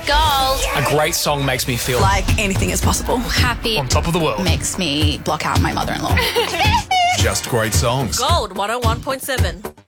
Gold. A great song makes me feel Like anything is possible. Happy. on top of the world. Makes me block out my mother-in-law. Just great songs. Gold 101.7.